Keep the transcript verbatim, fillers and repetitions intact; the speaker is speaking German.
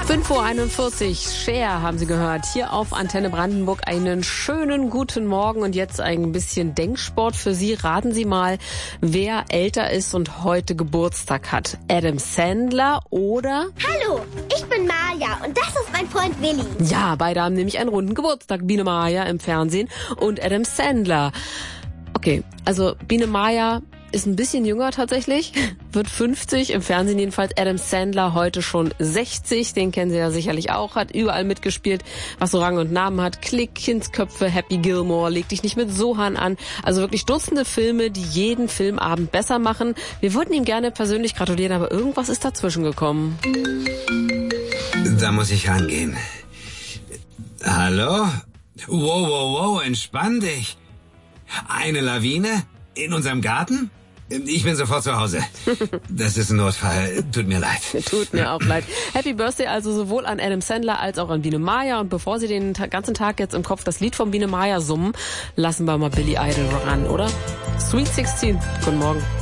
fünf Uhr einundvierzig, Cher haben Sie gehört, hier auf Antenne Brandenburg. Einen schönen guten Morgen und jetzt ein bisschen Denksport für Sie. Raten Sie mal, wer älter ist und heute Geburtstag hat. Adam Sandler oder... Hallo, ich bin Maja und das ist mein Freund Willi. Ja, beide haben nämlich einen runden Geburtstag. Biene Maya im Fernsehen und Adam Sandler. Okay, also Biene Maya ist ein bisschen jünger tatsächlich, wird fünfzig, im Fernsehen jedenfalls. Adam Sandler heute schon sechzig, den kennen Sie ja sicherlich auch, hat überall mitgespielt, was so Rang und Namen hat. Klick, Kindsköpfe, Happy Gilmore, Leg dich nicht mit Sohan an. Also wirklich Dutzende Filme, die jeden Filmabend besser machen. Wir würden ihm gerne persönlich gratulieren, aber irgendwas ist dazwischen gekommen. Da muss ich rangehen. Hallo? Wow, wow, wow, entspann dich. Eine Lawine? In unserem Garten? Ich bin sofort zu Hause. Das ist ein Notfall. Tut mir leid. Tut mir auch leid. Happy Birthday also sowohl an Adam Sandler als auch an Biene Maya. Und bevor Sie den ganzen Tag jetzt im Kopf das Lied von Biene Maya summen, lassen wir mal Billy Idol ran, oder? Sweet sechzehn. Guten Morgen.